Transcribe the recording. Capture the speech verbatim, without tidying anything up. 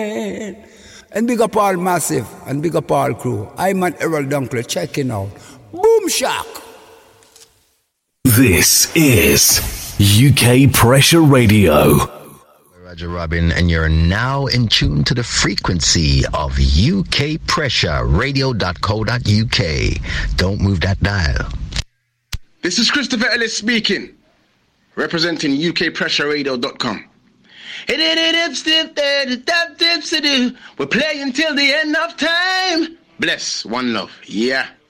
And big up all Massive and big up all crew. I'm an Errol Dunkley checking out. Boom Shock. This is U K Pressure Radio. Roger Robin, and you're now in tune to the frequency of U K Pressure Radio dot co dot U K. Don't move that dial. This is Christopher Ellis speaking, representing U K Pressure Radio dot com. We're playing till the end of time. Bless, one love, yeah.